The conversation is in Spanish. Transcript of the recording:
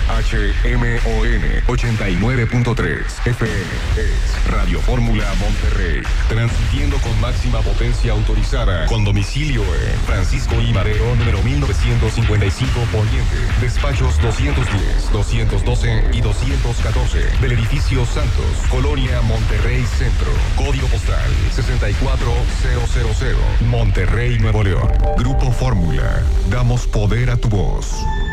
HMON 89.3 FM es Radio Fórmula Monterrey, transmitiendo con máxima potencia autorizada, con domicilio en Francisco I. Madero, número 1955 Poniente, despachos 210, 212 y 214 del edificio Santos, Colonia Monterrey Centro, código postal 64000, Monterrey, Nuevo León. Grupo Fórmula, damos poder a tu voz.